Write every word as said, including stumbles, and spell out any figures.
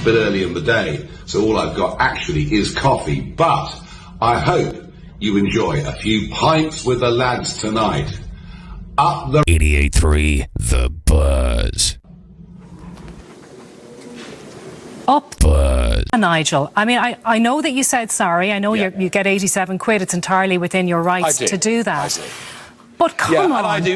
a bit early in the day, so all I've got actually is coffee. But I hope you enjoy a few pints with the lads tonight. Up the eighty-eight point three The Buzz. Up, Buzz. Nigel. I mean, I, I know that you said sorry. I know Yeah. you you get eighty-seven quid. It's entirely within your rights I do. to do that. I do. But come Yeah, on. and I do.